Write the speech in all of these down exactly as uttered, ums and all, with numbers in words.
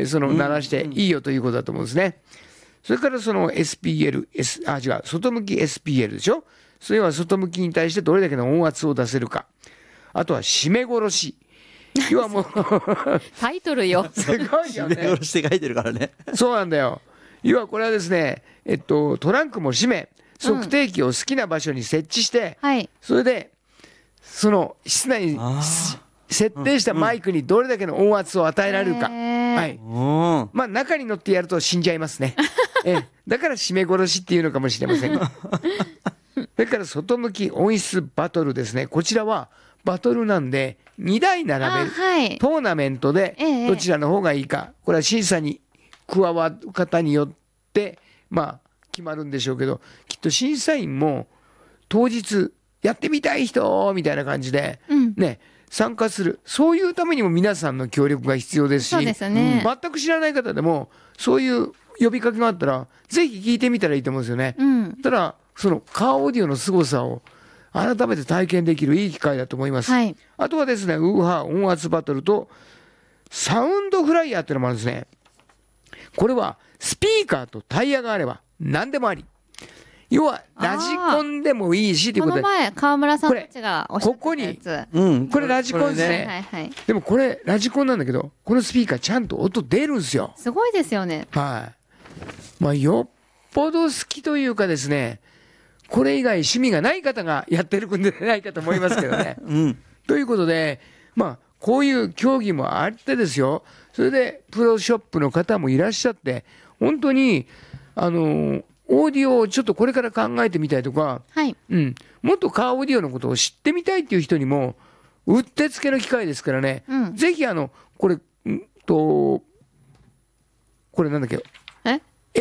ー、その鳴らしていいよということだと思うんですね。それからその エスピーエル、S、あ、違う、外向き エスピーエル でしょ。それは外向きに対してどれだけの音圧を出せるか。あとは締め殺し。要はもうタイトルよ。 すごいよね。 締め殺しって書いてるからね。 そうなんだよ。要はこれはですね、えっと、トランクも閉め、測定器を好きな場所に設置して、 はい。 それでその室内にあ設定したマイクにどれだけの音圧を与えられるか、 へーはい、 ーうんまあ中に乗ってやると死んじゃいますねええだから締め殺しっていうのかもしれませんそれから外向き音質バトルですね。こちらはバトルなんでにだい並べあ、 るはい。 トーナメントでええどちらの方がいいか、これは審査に加わる方によってまあ決まるんでしょうけど、きっと審査員も当日やってみたい人みたいな感じでうん。 ね参加する、そういうためにも皆さんの協力が必要ですし、 そうですよね。 全く知らない方でもそういう呼びかけがあったらぜひ聞いてみたらいいと思うんですよね。 うん。 ただそのカーオーディオの凄さを改めて体験できるいい機会だと思います、 はい。 あとはですね、ウーハー音圧バトルとサウンドフライヤーっていうのもあるんですね。これはスピーカーとタイヤがあれば何でもあり、要はラジコンでもいいしということで、 この前川村さんたちがおっしゃってたやつ。 うん、 これラジコンですねこれはいはい。 でもこれラジコンなんだけど、このスピーカーちゃんと音出るんですよ。 すごいですよね。 はいまあよっぽど好きというかですね、これ以外趣味がない方がやってるんじゃないかと思いますけどねうん、 ということで、まあこういう競技もあってですよ、それでプロショップの方もいらっしゃって、本当にあのオーディオをちょっとこれから考えてみたいとか、 はい。 うん、もっとカーオーディオのことを知ってみたいっていう人にもうってつけの機会ですからね、 うん。 ぜひあのこれんとこれなんだっけ、 え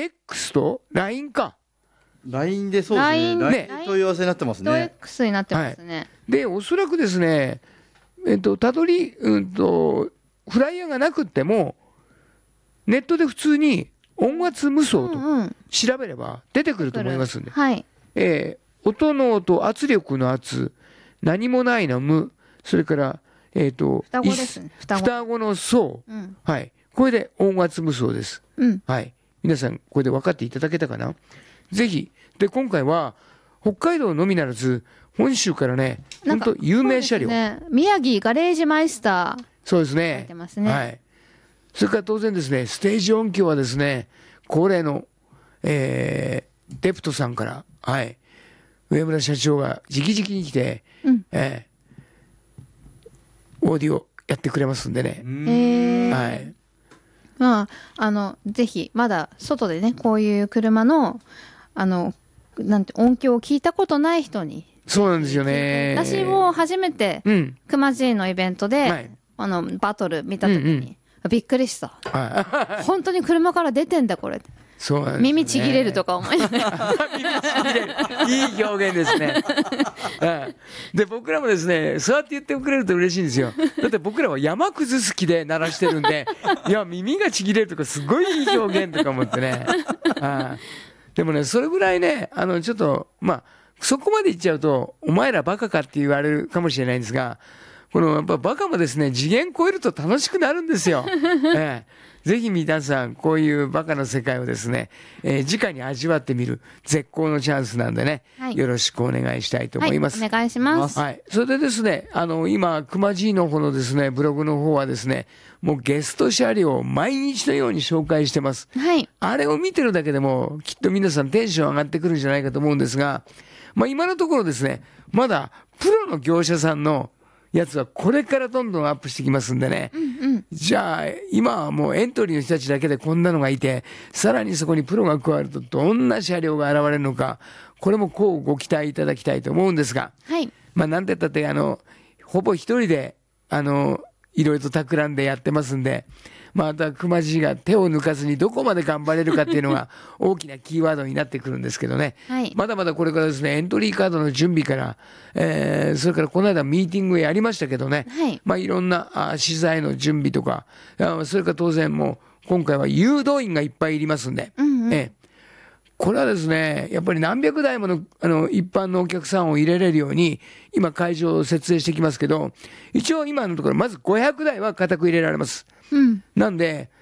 X と ライン かライン でそうですね。 ラインラインねで問い合わせになってますとね。 X になってますね。 で、おそらくですね、えっとたどり、うんとフライヤーがなくってもネットで普通に音圧無双とうんうん。 調べれば出てくると思いますんで、 はい。 えー音の音、圧力の圧、何もないの無、それからえっと双子ですね。双子。 双子の層、 うん。 はい、これで音圧無双です。 うん。 はい、皆さんこれで分かっていただけたかな。ぜひで、今回は北海道のみならず本州からね、 なんか本当有名車両、 そうですね。宮城ガレージマイスター書いそうですねてますね。 はい、それから当然ですね、ステージ音響はですね、恒例の、えーデプトさんから、はい、上村社長が直々に来て、 うん。 えーオーディオやってくれますんでね、 うんへーはい、 まあ、あの、ぜひ、まだ外でね、こういう車の、あの、なんて、音響を聞いたことない人に。 そうなんですよね。 私も初めて、 うん、 クマジーのイベントで、 はいあの、バトル見たときに、 うんびっくりした。 はい、 本当に車から出てんだ、これ。 そうなんですよね、 耳ちぎれるとか思いながら。 耳ちぎれる、いい表現ですね。はいで、僕らもですね、そうやって言ってくれると嬉しいんですよ。だって僕らは山崩す気で鳴らしてるんで、いや、耳がちぎれるとか、すごいいい表現とか思ってね。はいでもね、それぐらいね、あのちょっと、まあ、そこまで言っちゃうと、お前らバカかって言われるかもしれないんですが、このやっぱバカもですね、次元超えると楽しくなるんですよ。ええ、ぜひ皆さんこういうバカの世界をですね、えー、直に味わってみる絶好のチャンスなんでね、 はいよろしくお願いしたいと思います。 はい、お願いします。 はい、それでですね、あの今クマ G の方のですねブログの方はですね、もうゲスト車両を毎日のように紹介してます。 はい。 あれを見てるだけでもきっと皆さんテンション上がってくるんじゃないかと思うんですが、まあ、今のところですね、まだプロの業者さんのやつはこれからどんどんアップしてきますんでね、 うんうん。 じゃあ今はもうエントリーの人たちだけでこんなのがいて、さらにそこにプロが加わるとどんな車両が現れるのか、これもこうご期待いただきたいと思うんですが、 はい。 まあなんて言ったってあのほぼ一人であのいろいろと企んでやってますんで、まあ、あとは熊地が手を抜かずにどこまで頑張れるかっていうのが大きなキーワードになってくるんですけどね、 はい。 まだまだこれからですね、エントリーカードの準備から、えーそれからこの間ミーティングやりましたけどね、 はい。 まあ、いろんなあ資材の準備とか、あそれから当然もう今回は誘導員がいっぱいいりますんで、 うんうん。 ええこれはですね、やっぱり何百台もの、あの一般のお客さんを入れれるように今会場を設営してきますけど、一応今のところまずごひゃくだいは固く入れられます。 うん。 なんで